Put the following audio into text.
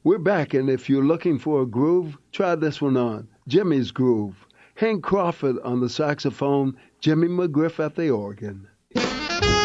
We're back, and if you're looking for a groove, try this one on. Jimmy's Groove. Hank Crawford on the saxophone, Jimmy McGriff at the organ.